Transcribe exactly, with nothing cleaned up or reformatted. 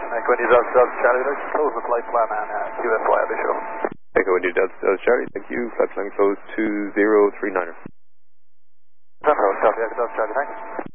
Echo India Delta Delta Charlie, let's close the flight plan and uh, Q F Y, I'll be sure. Echo India Delta Delta Charlie, thank you. Flight plan close two zero three niner. Delta Delta Charlie, thanks.